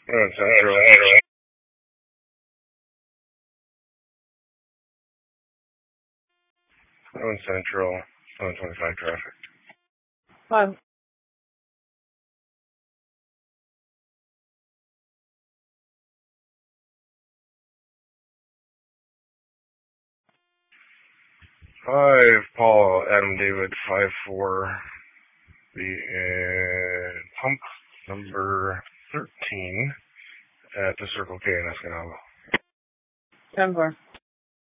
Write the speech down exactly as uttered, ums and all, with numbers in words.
Seven Central. Seven Central. Seven twenty-five traffic. Five. Five Paul Adam David five four. Be in pump number thirteen at the Circle K in Escanaba. Ten four.